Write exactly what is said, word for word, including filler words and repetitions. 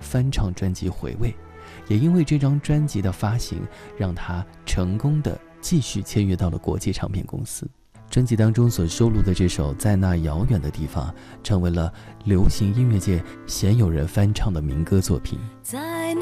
翻唱专辑《回味》，也因为这张专辑的发行，让他成功的继续签约到了国际唱片公司。专辑当中所收录的这首《在那遥远的地方》成为了流行音乐界鲜有人翻唱的民歌作品。 在